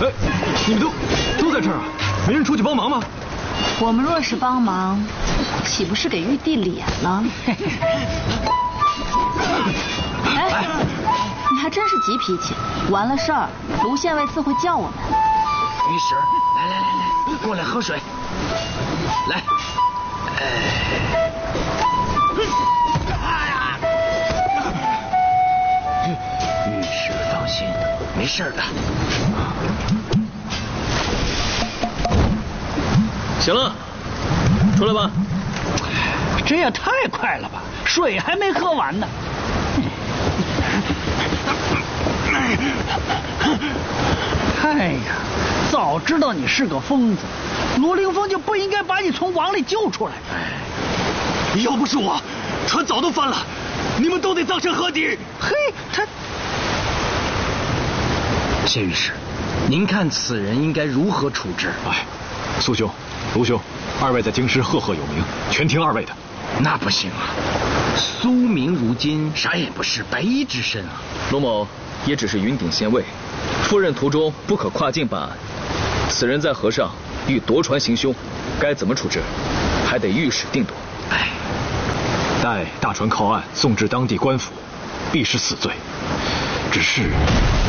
哎，你们都在这儿啊？没人出去帮忙吗？ 我们若是帮忙，岂不是给玉帝脸了？哎，你还真是急脾气，完了事儿，卢县尉自会叫我们。 御史，来，过来喝水。来，御史放心，没事的。 行了，出来吧。 这也太快了吧，水还没喝完呢。哎呀，早知道你是个疯子，罗凌风就不应该把你从网里救出来。 要不是我，船早都翻了，你们都得葬身河底。 嘿，他， 谢御史，您看此人应该如何处置？ 哎，苏兄、卢兄，二位在京师赫赫有名，全听二位的。 那不行啊，苏明如今啥也不是，白衣之身啊。 罗某也只是云顶县尉，赴任途中不可跨境办案。此人在河上欲夺船行凶，该怎么处置，还得御史定夺。 哎， 待大船靠岸，送至当地官府，必是死罪。只是